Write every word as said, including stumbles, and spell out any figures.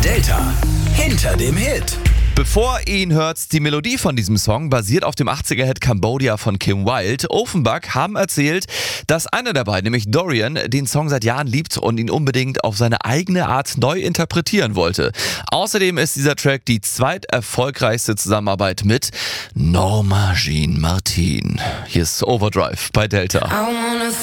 Delta hinter dem Hit. Bevor ihr ihn hört, die Melodie von diesem Song basiert auf dem achtziger-Hit Cambodia von Kim Wilde. Offenbach haben erzählt, dass einer der beiden, nämlich Dorian, den Song seit Jahren liebt und ihn unbedingt auf seine eigene Art neu interpretieren wollte. Außerdem ist dieser Track die zweiterfolgreichste Zusammenarbeit mit Norma Jean Martin. Hier ist Overdrive bei Delta.